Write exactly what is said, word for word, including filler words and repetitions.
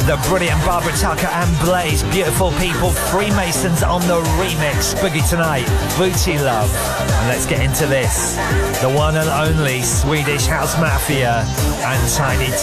The brilliant Barbara Tucker and Blaze, beautiful people, Freemasons on the remix. Boogie Tonight, Booty Love. And let's get into this. The one and only Swedish House Mafia and Tiny